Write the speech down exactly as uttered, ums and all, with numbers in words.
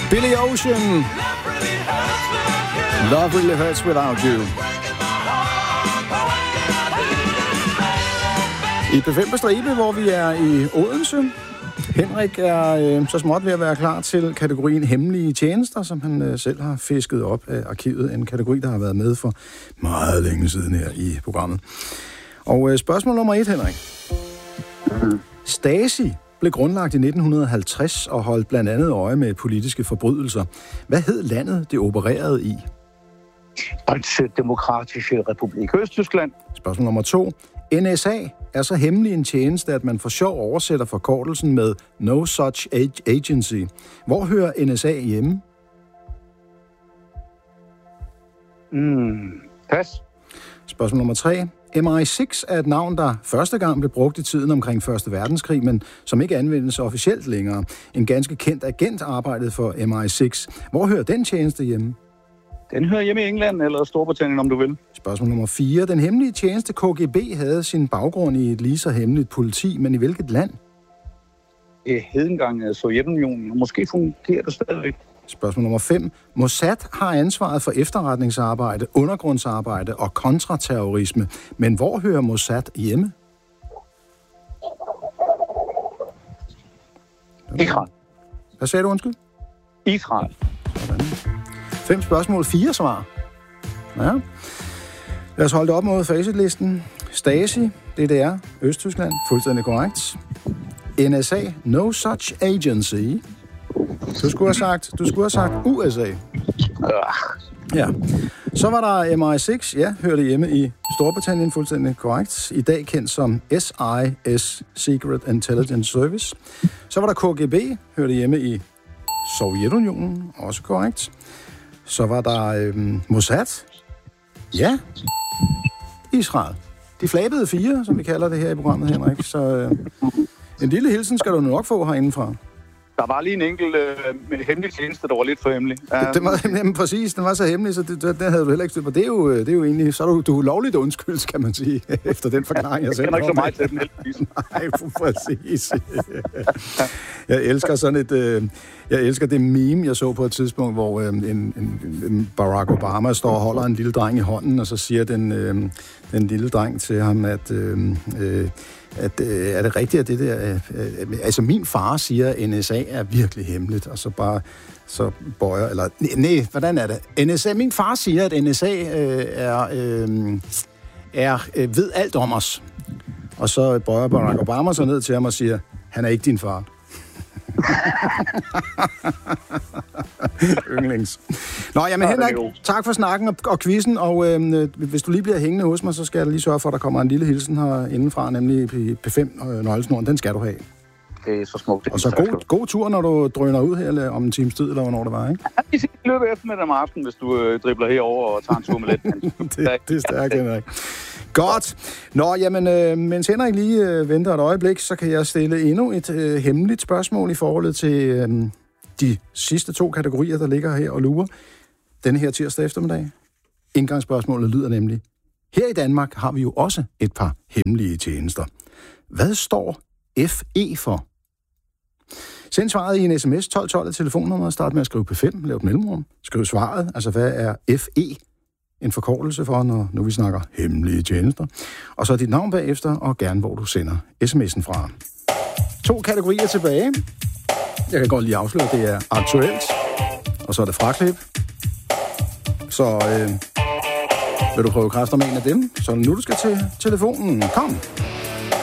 Billy Ocean. Love really hurts without you. I P fem på stribe, hvor vi er i Odense. Henrik er øh, så småt ved at være klar til kategorien hemmelige tjenester, som han øh, selv har fisket op af arkivet. En kategori, der har været med for meget længe siden her i programmet. Og øh, spørgsmål nummer et, Henrik. Stasi blev grundlagt i nitten halvtreds og holdt blandt andet øje med politiske forbrydelser. Hvad hed landet, det opererede i? Deutsche Demokratische Republik Østtyskland. Spørgsmål nummer to. N S A er så hemmelig en tjeneste, at man for sjov oversætter forkortelsen med No Such Agency. Hvor hører N S A hjemme? Mm, pas. Spørgsmål nummer tre. M I seks er et navn, der første gang blev brugt i tiden omkring første verdenskrig, men som ikke anvendes officielt længere. En ganske kendt agent arbejdede for M I seks. Hvor hører den tjeneste hjemme? Den hører hjemme i England eller Storbritannien, om du vil. Spørgsmål nummer fire. Den hemmelige tjeneste K G B havde sin baggrund i et lige så hemmeligt politi, men i hvilket land? Det hed engang Sovjetunionen, og måske fungerer det stadigvæk. Spørgsmål nummer fem. Mossad har ansvaret for efterretningsarbejde, undergrundsarbejde og kontraterrorisme. Men hvor hører Mossad hjemme? Israel. Hvad sagde du, undskyld? Israel. Sådan. Fem spørgsmål, fire svar. Ja. Lad os holde det op mod facitlisten. Stasi, D D R, Østtyskland, fuldstændig korrekt. N S A, No Such Agency. Du skulle have sagt, du skulle have sagt U S A. Ja. Så var der M I seks, ja, hørte hjemme i Storbritannien, fuldstændig korrekt. I dag kendt som S I S, Secret Intelligence Service. Så var der K G B, hørte hjemme i Sovjetunionen, også korrekt. Så var der øhm, Mossad. Ja. Israel. De flabede fire, som vi kalder det her i programmet, Henrik. Så øh, en lille hilsen skal du nok få herindefra. Der var lige en enkelt øh, med hemmelig tjeneste, der var lidt for hemmelig. Det, det var jamen, præcis, den var så hemmelig, så det, det, det havde du heller ikke styr på. Det er jo, det er jo egentlig, så er du, du er lovligt undskyldt, kan man sige, efter den forklaring, jeg selv har. Jeg kender ikke så meget til den, nej, præcis. Jeg elsker sådan et, øh, jeg elsker det meme, jeg så på et tidspunkt, hvor øh, en, en, en Barack Obama står og holder en lille dreng i hånden, og så siger den, øh, den lille dreng til ham, at... Øh, øh, At, øh, er det rigtigt, at det der... Øh, øh, altså, min far siger, at N S A er virkelig hemmeligt, og så bare... Så bøjer... Eller... Nej, hvordan er det? N S A... Min far siger, at N S A øh, er... Øh, er øh, ved alt om os. Og så bøjer Barack Obama så ned til ham og siger, han er ikke din far. Yndlings. Nå, jamen Henrik, tak for snakken og, og quizzen, og øh, hvis du lige bliver hængende hos mig, så skal jeg lige sørge for, at der kommer en lille hilsen her indenfra, nemlig P fem øh, nøglesnoren. Den skal du have. Det er så smukt. Og så god, god tur, når du drøner ud her eller om en times tid, eller hvornår det var, ikke? Ja, vi skal løbe eftermiddag om aftenen, hvis du øh, dribler herover og tager en tur med lidt. det, det er stærkt, Henrik. Godt. Nå, jamen, øh, mens Henrik lige øh, venter et øjeblik, så kan jeg stille endnu et øh, hemmeligt spørgsmål i forhold til øh, de sidste to kategorier, der ligger her og lurer denne her tirsdag eftermiddag. Indgangsspørgsmålet lyder nemlig, her i Danmark har vi jo også et par hemmelige tjenester. Hvad står F E for? Send svaret i en sms tolv tolv af telefonnummeret, start med at skrive P fem, lav et mellemrum, skriv svaret, altså hvad er F E? En forkortelse for, når nu vi snakker hemmelige tjenester. Og så dit navn bagefter, og gerne hvor du sender sms'en fra. To kategorier tilbage. Jeg kan godt lige afsløre, det er aktuelt, og så er det fraklip. Så øh, vil du prøve kræfter med en af dem, så nu du skal til telefonen. Kom!